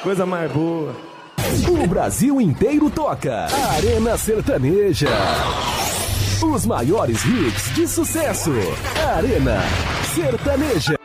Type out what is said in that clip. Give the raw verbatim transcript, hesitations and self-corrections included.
Coisa mais boa. O Brasil inteiro toca. Arena Sertaneja. Os maiores hits de sucesso. Arena Sertaneja.